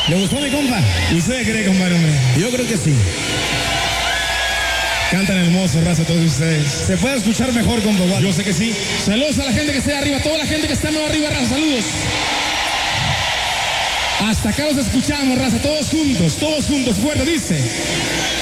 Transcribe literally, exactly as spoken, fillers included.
¿Le gustó mi compa? ¿Usted cree, compadre, hombre? Yo creo que sí. Cantan hermoso, raza, todos ustedes. Se puede escuchar mejor, compa. Yo sé que sí. Saludos a la gente que está arriba, toda la gente que está más arriba, raza, saludos. Hasta acá los escuchamos, raza, todos juntos, todos juntos, fuerte, dice.